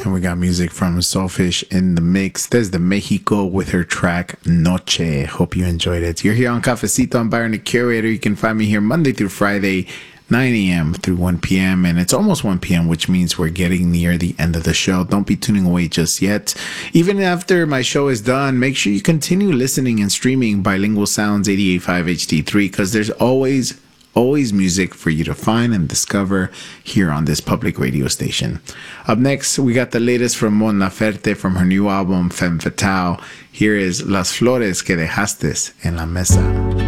And we got music from Soulfish in the mix. There's the Mexico with her track Noche. Hope you enjoyed it. You're here on Cafecito. I'm Byron, the curator. You can find me here Monday through Friday, 9 a.m. through 1 p.m. And it's almost 1 p.m., which means we're getting near the end of the show. Don't be tuning away just yet. Even after my show is done, make sure you continue listening and streaming Bilingual Sounds 88.5 HD3 because there's always music for you to find and discover here on this public radio station. Up next, we got the latest from Mon Laferte from her new album, Femme Fatale. Here is Las Flores que Dejaste en la Mesa.